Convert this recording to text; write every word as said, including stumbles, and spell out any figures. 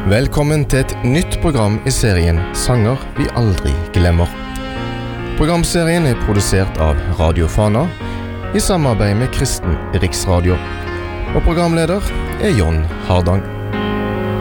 Velkommen til et nytt program i serien Sanger vi aldri glemmer. Programserien er produsert av Radio Fana i samarbeid med Kristen Riksradio, og programleder er John Hardang.